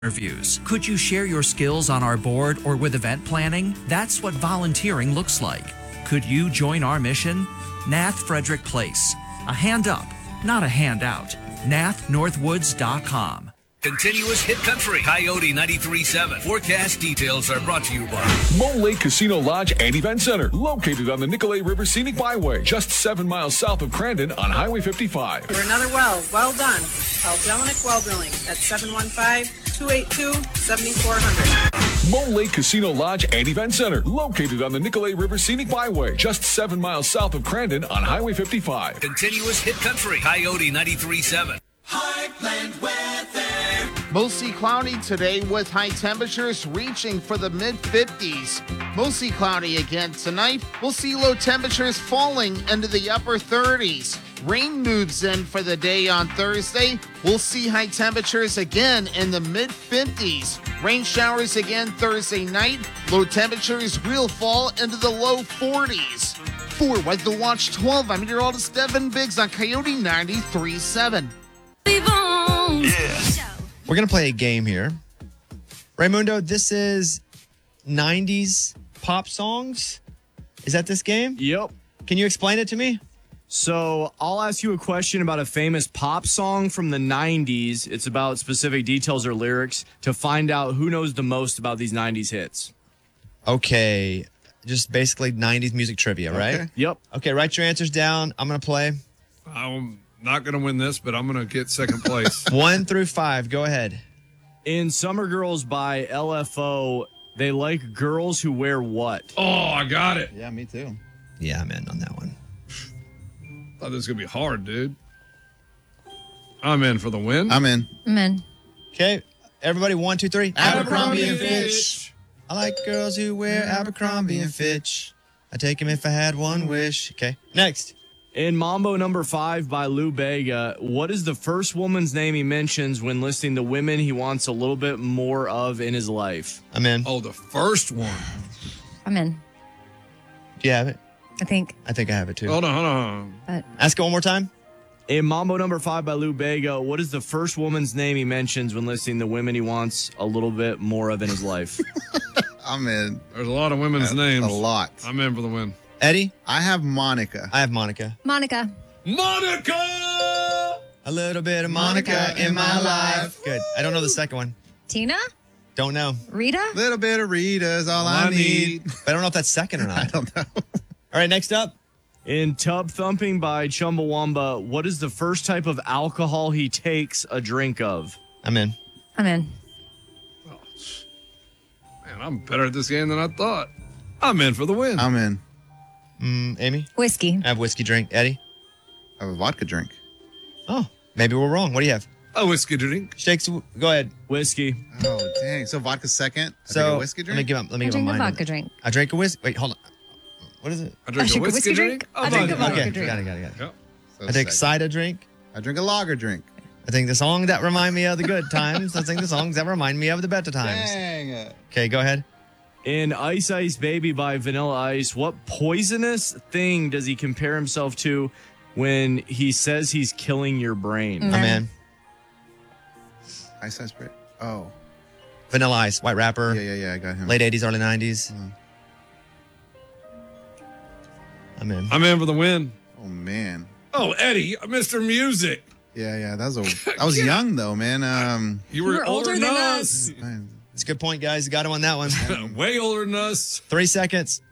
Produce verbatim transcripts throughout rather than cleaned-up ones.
interviews. Could you share your skills on our board or with event planning? That's what volunteering looks like. Could you join our mission? N A Th Frederick Place. A hand up, not a handout. nath northwoods dot com. Continuous hit country, Coyote ninety-three point seven. Forecast details are brought to you by Mole Lake Casino Lodge and Event Center, located on the Nicolet River Scenic Byway, just seven miles south of Crandon on Highway fifty-five. For another well, well done. Call Delanick Well Drilling at seven one five, two eight two, seven four zero zero. Mole Lake Casino Lodge and Event Center, located on the Nicolet River Scenic Byway, just seven miles south of Crandon on Highway fifty-five. Continuous hit country, Coyote ninety-three point seven. Heartland weather. Mostly cloudy today with high temperatures reaching for the mid fifties. Mostly cloudy again tonight. We'll see low temperatures falling into the upper thirties. Rain moves in for the day on Thursday. We'll see high temperatures again in the mid fifties. Rain showers again Thursday night. Low temperatures will fall into the low forties. For Weather Watch twelve, I'm meteorologist Devin Biggs on Coyote ninety-three point seven. Yeah. We're going to play a game here. Raymundo, this is nineties pop songs. Is that this game? Yep. Can you explain it to me? So I'll ask you a question about a famous pop song from the nineties. It's about specific details or lyrics to find out who knows the most about these nineties hits. Okay. Just basically nineties music trivia, right? Okay. Yep. Okay, write your answers down. I'm going to play. I'm not going to win this, but I'm going to get second place. One through five. Go ahead. In Summer Girls by L F O, they like girls who wear what? Oh, I got it. Yeah, me too. Yeah, I'm in on that one. Thought this was going to be hard, dude. I'm in for the win. I'm in. I'm in. Okay, everybody, one, two, three. Abercrombie and Fitch. I like girls who wear Abercrombie and Fitch. I take him if I had one wish. Okay, next. In Mambo Number Five by Lou Bega, what is the first woman's name he mentions when listing the women he wants a little bit more of in his life? I'm in. Oh, the first one. I'm in. Do you have it? I think. I think I have it too. Hold on, hold on. But Ask it one more time. In Mambo Number Five by Lou Bega, what is the first woman's name he mentions when listing the women he wants a little bit more of in his life? I'm in. There's a lot of women's A- names. A lot. I'm in for the win. Eddie? I have Monica. I have Monica. Monica. Monica! A little bit of Monica in my life. Good. I don't know the second one. Tina? Don't know. Rita? Little bit of Rita's all, All I, I need. But I don't know if that's second or not. I don't know. All right, next up. In Tub Thumping by Chumbawamba, what is the first type of alcohol he takes a drink of? I'm in. I'm in. Man, I'm better at this game than I thought. I'm in for the win. I'm in. Mm, Amy? Whiskey. I have whiskey drink. Eddie? I have a vodka drink. Oh, maybe we're wrong. What do you have? A whiskey drink. Shakes. Go ahead. Whiskey. Oh, dang. So vodka second? I So take a whiskey drink? let me give up. Let me I give drink up a mine. vodka drink. I drink a whiskey. Wait, hold on. What is it? I drink I a drink a whiskey whiskey drink. drink. I drink a vodka Okay, drink. got it, got it, got it. Yep. So I take second. cider drink. I drink a lager drink. I think the songs that remind me of the good times. I think the songs that remind me of the better times. Dang it. Okay, go ahead. In Ice Ice Baby by Vanilla Ice, what poisonous thing does he compare himself to when he says he's killing your brain? Mm. I'm in. Ice Ice Break. Oh. Vanilla Ice, white rapper. Yeah, yeah, yeah. I got him. Late eighties, early nineties. Oh. I'm in. I'm in for the win. Oh, man. Oh, Eddie, Mister Music. Yeah, yeah. That was a, I was young, though, man. Um, You were, were older than us. man, It's a good point, guys. You got him on that one. Way older than us. Three seconds.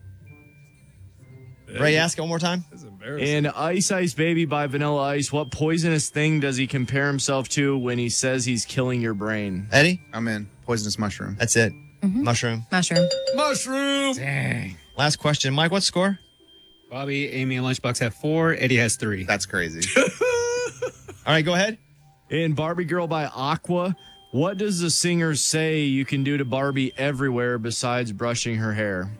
Ray, ask it one more time. That's embarrassing. In Ice Ice Baby by Vanilla Ice, what poisonous thing does he compare himself to when he says he's killing your brain? Eddie? I'm in. Poisonous mushroom. That's it. Mushroom. Mushroom. Mushroom. Dang. Last question. Mike, what's the score? Bobby, Amy, and Lunchbox have four. Eddie has three. That's crazy. All right, go ahead. In Barbie Girl by Aqua, what does the singer say you can do to Barbie everywhere besides brushing her hair?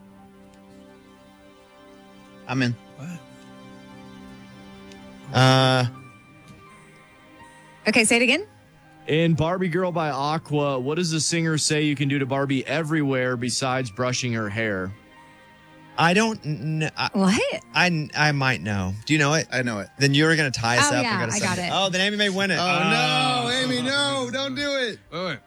I'm in. Uh, Okay, say it again. In Barbie Girl by Aqua, what does the singer say you can do to Barbie everywhere besides brushing her hair? I don't know. What? I, I might know. Do you know it? I know it. Then you're going to tie us Oh, up. yeah, gotta I send got it. Oh, then Amy may win it. Oh, no, Amy, no, don't do it. Wait, wait.